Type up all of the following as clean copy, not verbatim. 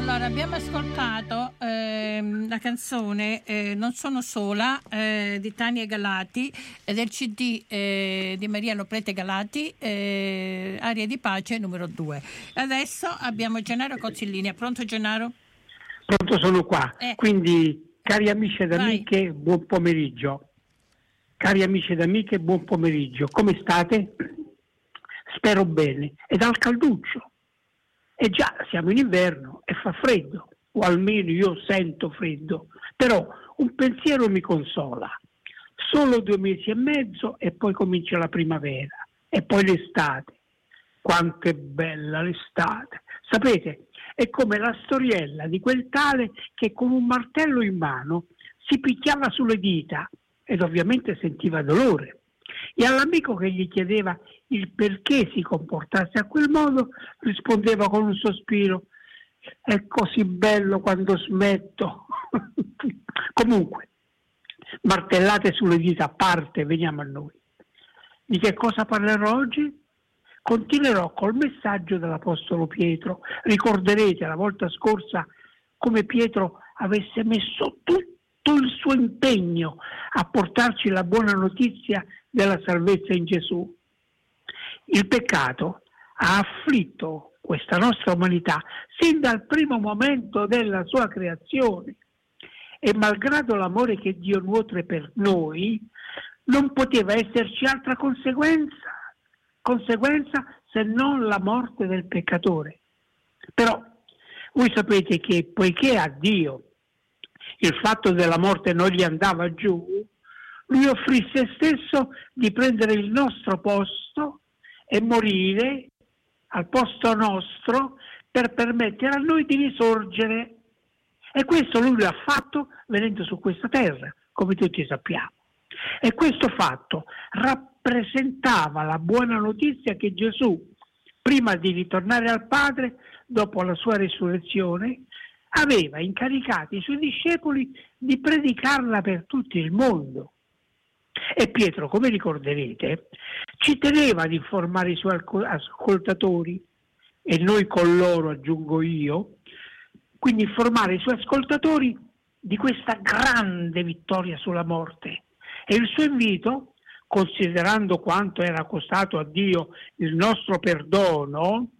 Allora, abbiamo ascoltato la canzone Non sono sola di Tania Galati del CD di Mariano Prete Galati, Aria di pace numero 2. Adesso abbiamo Gennaro Cozzillini. È pronto, Gennaro? Pronto, sono qua. Quindi, cari amici ed amiche, buon pomeriggio. Cari amici ed amiche, buon pomeriggio. Come state? Spero bene. E dal calduccio. E già siamo in inverno e fa freddo, o almeno io sento freddo, però un pensiero mi consola. Solo 2 mesi e mezzo e poi comincia la primavera e poi l'estate. Quanto è bella l'estate! Sapete, è come la storiella di quel tale che con un martello in mano si picchiava sulle dita ed ovviamente sentiva dolore. E all'amico che gli chiedeva il perché si comportasse a quel modo rispondeva con un sospiro: è così bello quando smetto. Comunque, martellate sulle dita a parte, veniamo a noi. Di che cosa parlerò oggi? Continuerò col messaggio dell'Apostolo Pietro. Ricorderete la volta scorsa come Pietro avesse messo tutto il suo impegno a portarci la buona notizia della salvezza in Gesù. Il peccato ha afflitto questa nostra umanità sin dal primo momento della sua creazione e malgrado l'amore che Dio nutre per noi, non poteva esserci altra conseguenza se non la morte del peccatore. Però voi sapete che poiché a Dio il fatto della morte non gli andava giù, lui offrì se stesso di prendere il nostro posto e morire al posto nostro per permettere a noi di risorgere. E questo lui l'ha fatto venendo su questa terra, come tutti sappiamo. E questo fatto rappresentava la buona notizia che Gesù, prima di ritornare al Padre, dopo la sua risurrezione, aveva incaricato i suoi discepoli di predicarla per tutto il mondo. E Pietro, come ricorderete, ci teneva ad informare i suoi ascoltatori, e noi con loro, aggiungo io, quindi informare i suoi ascoltatori di questa grande vittoria sulla morte. E il suo invito, considerando quanto era costato a Dio il nostro perdono,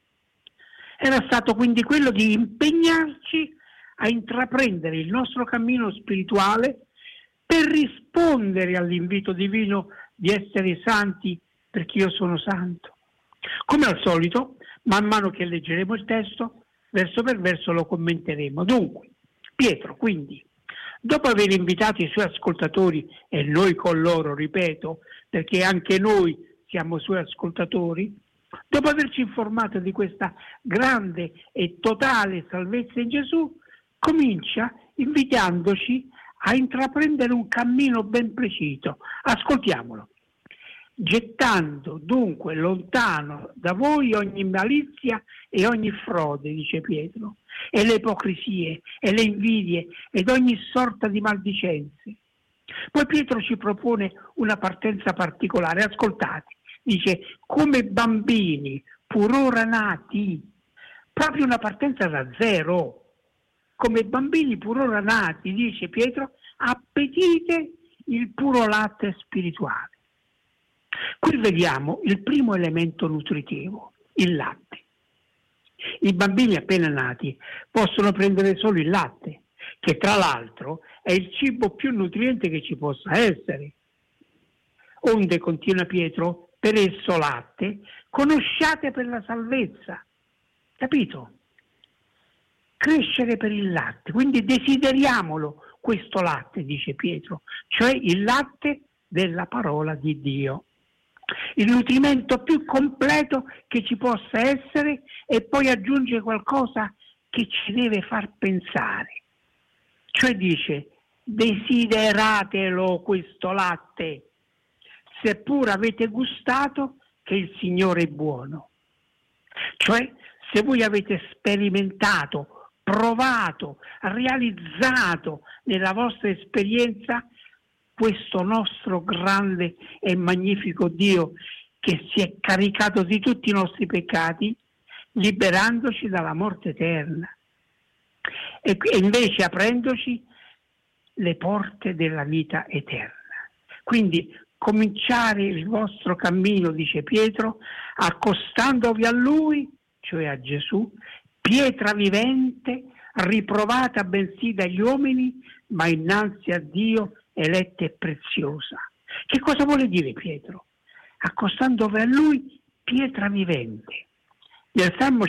era stato quindi quello di impegnarci a intraprendere il nostro cammino spirituale per rispondere all'invito divino di essere santi perché io sono santo. Come al solito, man mano che leggeremo il testo, verso per verso lo commenteremo. Dunque, Pietro, quindi, dopo aver invitato i suoi ascoltatori, e noi con loro, ripeto, perché anche noi siamo suoi ascoltatori, dopo averci informato di questa grande e totale salvezza in Gesù, comincia invitandoci a intraprendere un cammino ben preciso. Ascoltiamolo. Gettando dunque lontano da voi ogni malizia e ogni frode, dice Pietro, e le ipocrisie e le invidie ed ogni sorta di maldicenze. Poi Pietro ci propone una partenza particolare. Ascoltate, dice: come bambini pur ora nati, proprio una partenza da zero. Come bambini pur ora nati, dice Pietro, appetite il puro latte spirituale. Qui vediamo il primo elemento nutritivo, il latte. I bambini appena nati possono prendere solo il latte, che tra l'altro è il cibo più nutriente che ci possa essere. Onde, continua Pietro, per esso latte conosciate per la salvezza. Capito? Crescere per il latte, quindi desideriamolo questo latte, dice Pietro, cioè il latte della parola di Dio. Il nutrimento più completo che ci possa essere, e poi aggiunge qualcosa che ci deve far pensare. Cioè dice: desideratelo questo latte, seppur avete gustato che il Signore è buono. Cioè, se voi avete sperimentato, provato, realizzato nella vostra esperienza questo nostro grande e magnifico Dio che si è caricato di tutti i nostri peccati, liberandoci dalla morte eterna. e invece aprendoci le porte della vita eterna. Quindi cominciare il vostro cammino, dice Pietro, accostandovi a Lui, cioè a Gesù, pietra vivente, riprovata bensì dagli uomini, ma innanzi a Dio eletta e preziosa. Che cosa vuole dire Pietro? Accostandovi a Lui, pietra vivente. Nel Salmo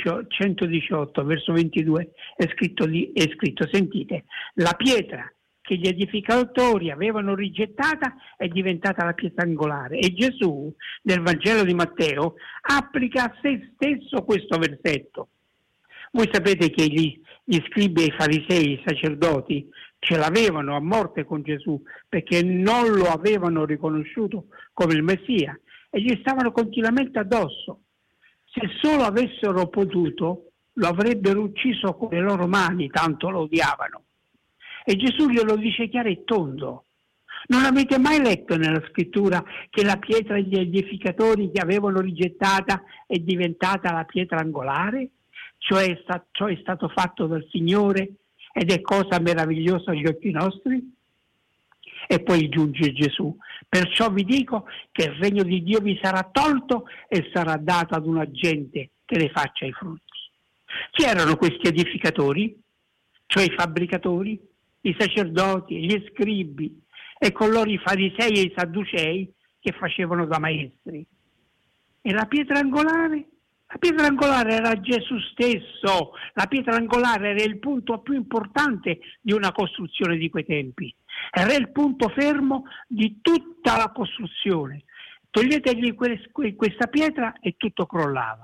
118, verso 22, è scritto, sentite, la pietra che gli edificatori avevano rigettata è diventata la pietra angolare. E Gesù, nel Vangelo di Matteo, applica a se stesso questo versetto. Voi sapete che gli scribi e i farisei, i sacerdoti, ce l'avevano a morte con Gesù perché non lo avevano riconosciuto come il Messia e gli stavano continuamente addosso. Se solo avessero potuto, lo avrebbero ucciso con le loro mani, tanto lo odiavano. E Gesù glielo dice chiaro e tondo. Non avete mai letto nella scrittura che la pietra degli edificatori che avevano rigettata è diventata la pietra angolare? Cioè ciò è stato fatto dal Signore ed è cosa meravigliosa agli occhi nostri? E poi giunge Gesù. Perciò vi dico che il regno di Dio vi sarà tolto e sarà dato ad una gente che ne faccia i frutti. Chi erano questi edificatori? Cioè i fabbricatori, i sacerdoti, gli scribi e con loro i farisei e i sadducei che facevano da maestri. E la pietra angolare? La pietra angolare era Gesù stesso, la pietra angolare era il punto più importante di una costruzione di quei tempi, era il punto fermo di tutta la costruzione. Toglietegli questa pietra e tutto crollava.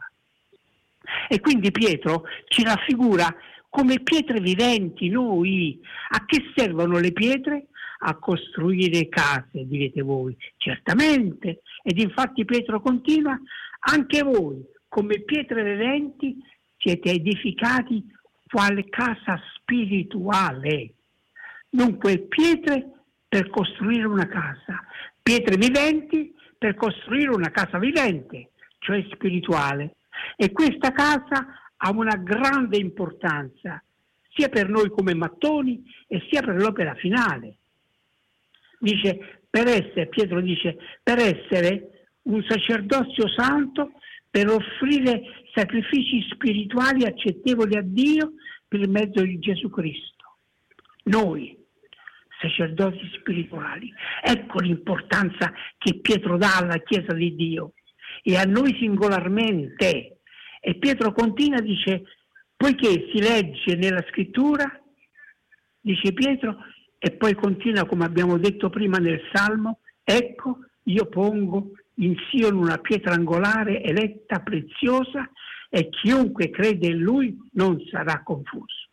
E quindi Pietro ci raffigura come pietre viventi noi. A che servono le pietre? A costruire case, direte voi. Certamente, ed infatti Pietro continua, anche voi come pietre viventi siete edificati quale casa spirituale. Dunque pietre per costruire una casa, pietre viventi per costruire una casa vivente, cioè spirituale. E questa casa ha una grande importanza sia per noi come mattoni e sia per l'opera finale. Pietro dice, per essere un sacerdozio santo, per offrire sacrifici spirituali accettevoli a Dio per mezzo di Gesù Cristo. Noi, sacerdoti spirituali, ecco l'importanza che Pietro dà alla Chiesa di Dio e a noi singolarmente. E Pietro continua, dice, poiché si legge nella scrittura, dice Pietro, e poi continua come abbiamo detto prima nel Salmo, ecco io pongo in Sion una pietra angolare eletta, preziosa, e chiunque crede in lui non sarà confuso.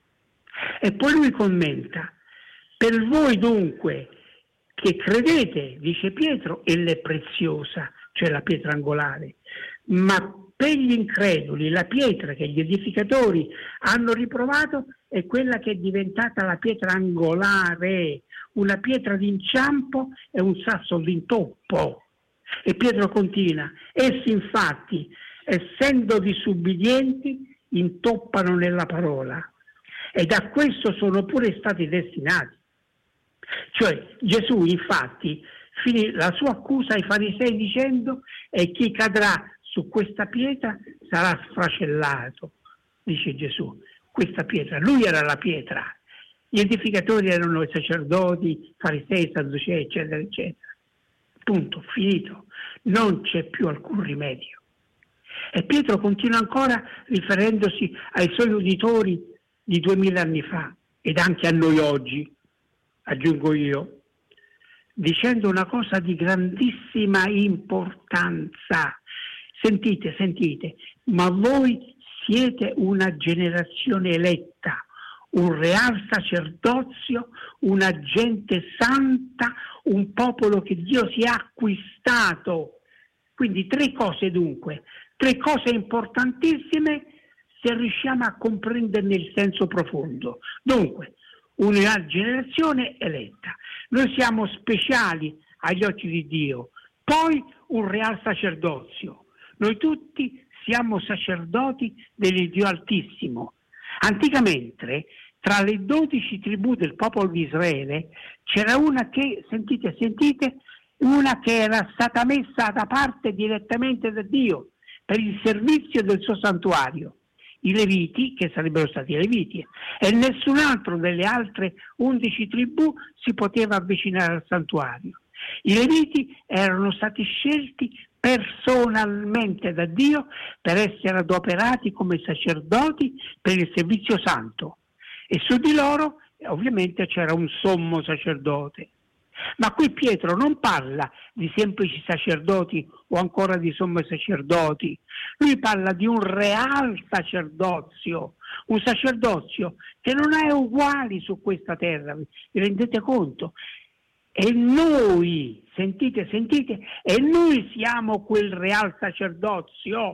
E poi lui commenta, per voi dunque che credete, dice Pietro, ella è preziosa, cioè la pietra angolare, ma per gli increduli la pietra che gli edificatori hanno riprovato è quella che è diventata la pietra angolare, una pietra d'inciampo e un sasso d'intoppo. E Pietro continua, essi infatti, essendo disubbidienti, intoppano nella parola e da questo sono pure stati destinati. Cioè Gesù infatti finì la sua accusa ai farisei dicendo e chi cadrà su questa pietra sarà sfracellato, dice Gesù. Questa pietra, lui era la pietra, gli edificatori erano i sacerdoti, farisei, sadducei, eccetera, eccetera. Punto, finito, non c'è più alcun rimedio. E Pietro continua ancora riferendosi ai suoi uditori di 2000 anni fa ed anche a noi oggi, aggiungo io, dicendo una cosa di grandissima importanza. Sentite, ma voi siete una generazione eletta, un real sacerdozio, una gente santa, un popolo che Dio si è acquistato. Quindi 3 cose dunque, 3 cose importantissime se riusciamo a comprenderne il senso profondo. Dunque, una generazione eletta. Noi siamo speciali agli occhi di Dio. Poi un real sacerdozio. Noi tutti siamo sacerdoti dell'Iddio Altissimo. Anticamente, tra le 12 tribù del popolo di Israele, c'era una che, sentite, una che era stata messa da parte direttamente da Dio per il servizio del suo santuario. I Leviti, che sarebbero stati i Leviti, e nessun altro delle altre 11 tribù si poteva avvicinare al santuario. I Leviti erano stati scelti personalmente da Dio per essere adoperati come sacerdoti per il servizio santo, e su di loro ovviamente c'era un sommo sacerdote. Ma qui Pietro non parla di semplici sacerdoti o ancora di sommi sacerdoti, lui parla di un real sacerdozio, un sacerdozio che non è uguale su questa terra, vi rendete conto? E noi, sentite, e noi siamo quel real sacerdozio.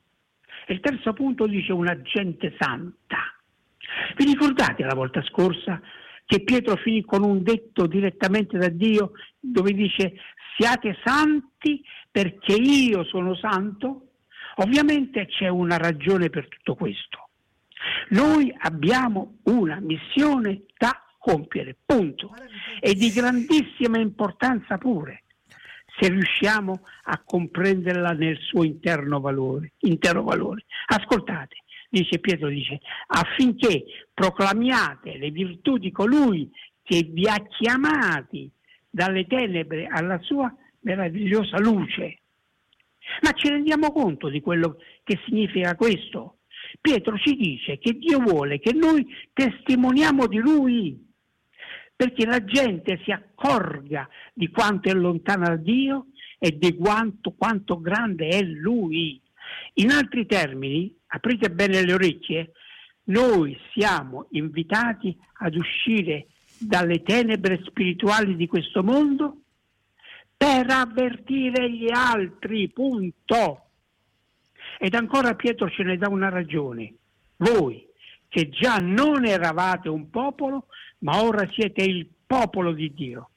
E il terzo punto dice una gente santa. Vi ricordate la volta scorsa che Pietro finì con un detto direttamente da Dio dove dice siate santi perché io sono santo? Ovviamente c'è una ragione per tutto questo. Noi abbiamo una missione da compiere, punto, e di grandissima importanza pure, se riusciamo a comprenderla nel suo intero valore. Ascoltate, Pietro dice, affinché proclamiate le virtù di colui che vi ha chiamati dalle tenebre alla sua meravigliosa luce. Ma ci rendiamo conto di quello che significa questo? Pietro ci dice che Dio vuole che noi testimoniamo di Lui, perché la gente si accorga di quanto è lontana da Dio e di quanto grande è Lui. In altri termini, aprite bene le orecchie, noi siamo invitati ad uscire dalle tenebre spirituali di questo mondo per avvertire gli altri, punto. Ed ancora Pietro ce ne dà una ragione. Voi, che già non eravate un popolo, ma ora siete il popolo di Dio.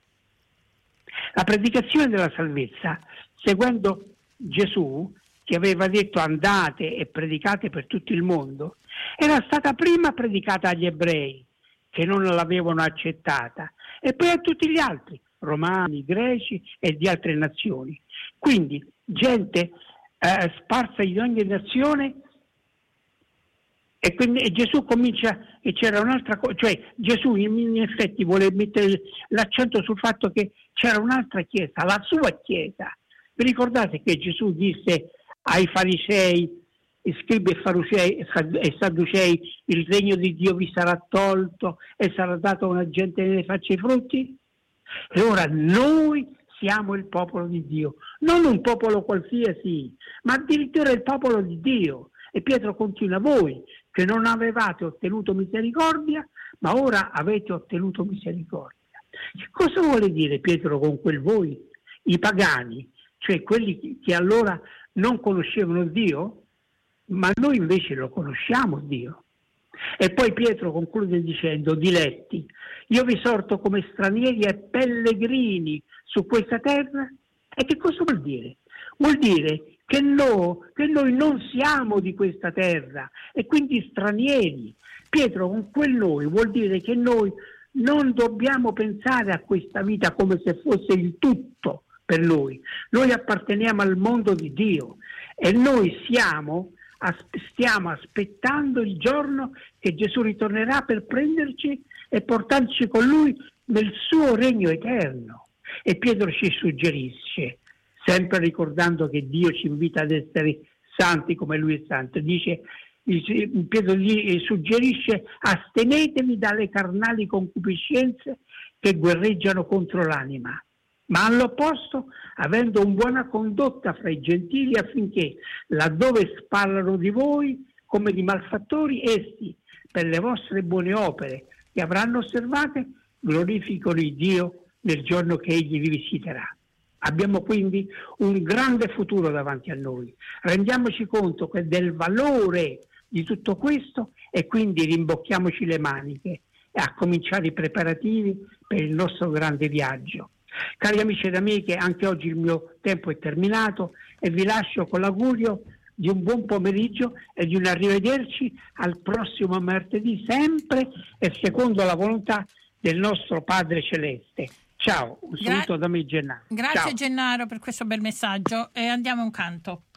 La predicazione della salvezza, seguendo Gesù, che aveva detto andate e predicate per tutto il mondo, era stata prima predicata agli ebrei, che non l'avevano accettata, e poi a tutti gli altri, romani, greci e di altre nazioni. Quindi gente sparsa in ogni nazione. E quindi Gesù comincia, e c'era un'altra cosa, cioè Gesù in effetti vuole mettere l'accento sul fatto che c'era un'altra chiesa, la sua chiesa. Vi ricordate che Gesù disse ai farisei, scribi e sadducei, il regno di Dio vi sarà tolto e sarà dato a una gente che ne faccia i frutti? E ora noi siamo il popolo di Dio, non un popolo qualsiasi, ma addirittura il popolo di Dio. E Pietro continua, voi che non avevate ottenuto misericordia, ma ora avete ottenuto misericordia. Che cosa vuole dire Pietro con quel voi? I pagani, cioè quelli che allora non conoscevano Dio, ma noi invece lo conosciamo Dio. E poi Pietro conclude dicendo, diletti, io vi sorto come stranieri e pellegrini su questa terra. E che cosa vuol dire? Vuol dire che noi non siamo di questa terra e quindi stranieri. Pietro con quel noi vuol dire che noi non dobbiamo pensare a questa vita come se fosse il tutto per noi. Noi apparteniamo al mondo di Dio e noi stiamo aspettando il giorno che Gesù ritornerà per prenderci e portarci con Lui nel suo regno eterno. E Pietro ci suggerisce, sempre ricordando che Dio ci invita ad essere santi come Lui è santo, Pietro gli suggerisce astenetevi dalle carnali concupiscenze che guerreggiano contro l'anima, ma all'opposto avendo una buona condotta fra i gentili affinché laddove parlano di voi come di malfattori, essi per le vostre buone opere che avranno osservate glorificano il Dio nel giorno che Egli vi visiterà. Abbiamo quindi un grande futuro davanti a noi. Rendiamoci conto del valore di tutto questo e quindi rimbocchiamoci le maniche e a cominciare i preparativi per il nostro grande viaggio. Cari amici ed amiche, anche oggi il mio tempo è terminato e vi lascio con l'augurio di un buon pomeriggio e di un arrivederci al prossimo martedì, sempre e secondo la volontà del nostro Padre Celeste. Ciao, un saluto da me, Gennaro. Grazie Ciao. Gennaro per questo bel messaggio e andiamo a un canto.